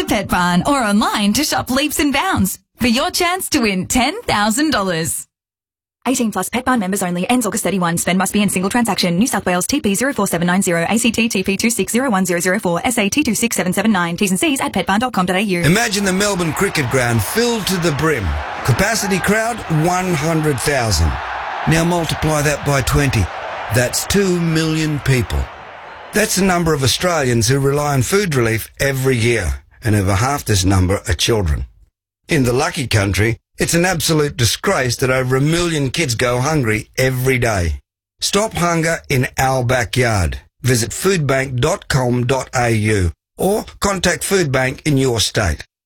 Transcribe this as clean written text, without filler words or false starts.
Pet Barn or online to shop Leaps and Bounds for your chance to win $10,000. 18 plus Pet Barn members only. Ends August 31. Spend must be in single transaction. New South Wales TP 04790. ACT TP 2601004. SA T26779. T's and C's at petbarn.com.au. Imagine the Melbourne Cricket Ground filled to the brim. Capacity crowd, 100,000. Now multiply that by 20. That's 2 million people. That's the number of Australians who rely on food relief every year, and over half this number are children. In the lucky country, it's an absolute disgrace that over 1 million kids go hungry every day. Stop hunger in our backyard. Visit foodbank.com.au or contact Foodbank in your state.